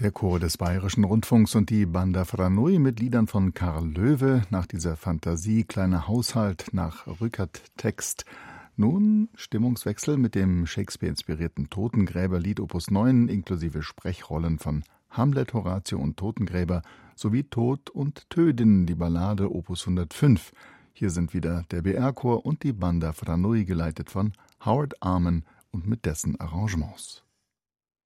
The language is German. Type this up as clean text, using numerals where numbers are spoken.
Der Chor des Bayerischen Rundfunks und die Banda Fra Noi mit Liedern von Karl Löwe nach dieser Fantasie Kleiner Haushalt nach Rückert-Text. Nun Stimmungswechsel mit dem Shakespeare-inspirierten Totengräberlied Opus 9 inklusive Sprechrollen von Hamlet, Horatio und Totengräber sowie Tod und Tödin, die Ballade Opus 105. Hier sind wieder der BR-Chor und die Banda Fra Noi, geleitet von Howard Arman und mit dessen Arrangements.